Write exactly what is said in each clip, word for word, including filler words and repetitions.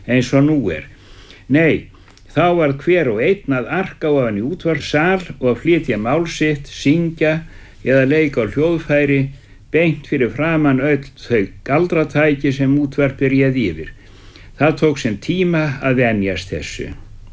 eins og nú er. Nei, þá var hver og einn að arka á hann í útvarpssal og flytja mál sitt, syngja eða leika á hljóðfæri beint fyrir framan öll þau galdratæki sem útvarpið réð yfir. Það tók sem tíma að venjast þessu.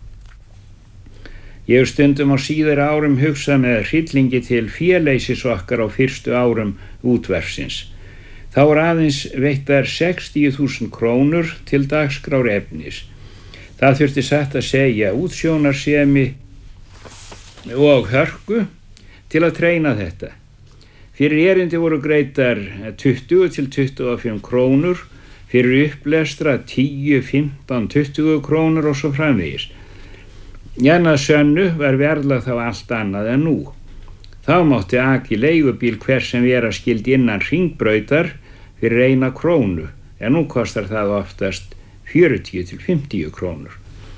Ég hef stundum á síðari árum hugsað með hryllingi til féleysis okkar á fyrstu árum útvarpsins. Þá var aðeins veittar sextíu þúsund krónur til dagskrár efnis. Það þurfti satt að segja útsjónarsemi og hörku til að treyna þetta. Fyrir erindi voru greiddar tuttugu til tuttugu og fimm krónur, fyrir upplestra tíu, fimmtán, tuttugu krónur og svo framvegis. Jana sönnu var verðlag þá allt annað en nú. Þá mátti aki leigubíl hver sem vera skildi innan hringbrautar fyrir eina krónu, en nú kostar það oftast fjörutíu til fimmtíu krónur.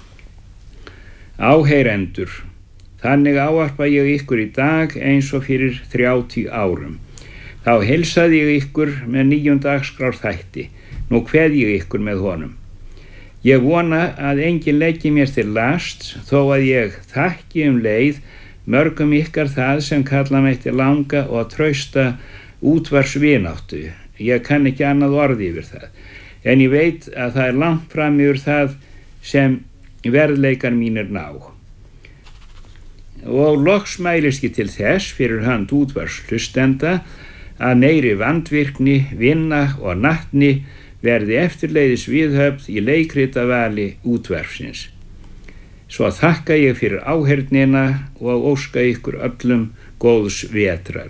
Áheyrendur, þannig ávarpa ég ykkur í dag eins og fyrir þrjátíu árum. Þá heilsaði ég ykkur með nýjum dagskrár þætti, nú kveð ég ykkur með honum. Ég vona að enginn leggi mér til last, þó að ég þakki um leið mörgum ykkar það sem kalla mætti langa og trausta útvarpsvináttu. Ég kann ekki annað orð yfir það, en ég veit að það er langt fram yfir það sem verðleikar mínir ná. Og loks mælist ég til þess fyrir hönd útvarpshlustenda að meiri vandvirkni, vinna og natni verði eftirleiðis viðhöfð í leikritavali útvarpsins. Svo þakka ég fyrir áheyrnina og óska ykkur öllum góðs vetrar.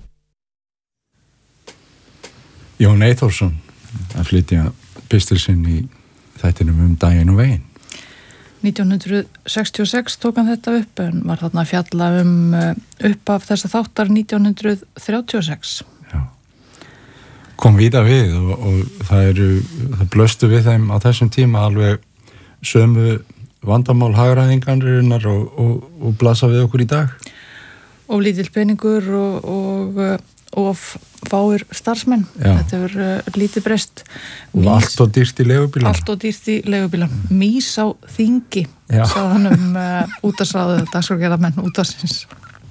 Jón Eyþórsson að flytja pistil sinn í þættinum um daginn og veginn. nítján hundruð sextíu og sex tók hann þetta upp en var þarna að fjalla um uppaf þessa þáttar nítján hundruð þrjátíu og sex. Kom víða við og, og það eru, það blöstu við þeim á þessum tíma alveg sömu vandamál hagræðingarinnar og, og, og blasa við okkur í dag. Og lítill peningur og, og, og fáir starfsmenn. Já. Þetta er uh, lítið breyst. Og allt og dýrt í leigubílum. Allt og dýrt í leigubílum. Mís á þingi, Já. sagði hann um uh, útvarpsráðið, dagskrárgerðarmenn útvarpsins.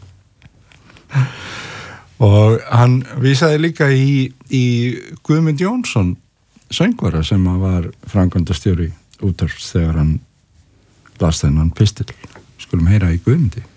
Og hann vísaði líka í, í Guðmund Jónsson, söngvara sem var framkvæmdastjóri útvarps þegar hann las þennan pistil. Skulum heyra í Guðmundi.